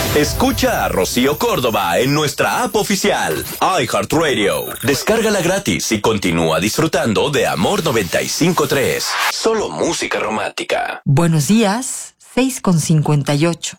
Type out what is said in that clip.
Escucha a Rocío Córdoba en nuestra app oficial, iHeartRadio. Descárgala gratis y continúa disfrutando de Amor 95.3. Solo música romántica. Buenos días, 6:58.